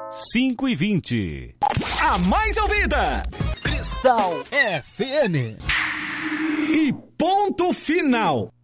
5h20. A mais ouvida, Cristal FM. E ponto final.